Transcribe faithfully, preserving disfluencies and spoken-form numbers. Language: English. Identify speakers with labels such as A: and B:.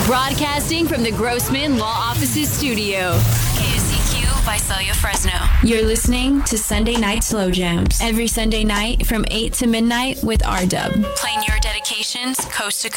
A: Broadcasting from the Grossman Law Offices studio.
B: K S E Q, Visalia, Fresno.
A: You're listening to Sunday Night Slow Jams. Every Sunday night from eight to midnight with R-Dub.
B: Playing your dedications coast to coast.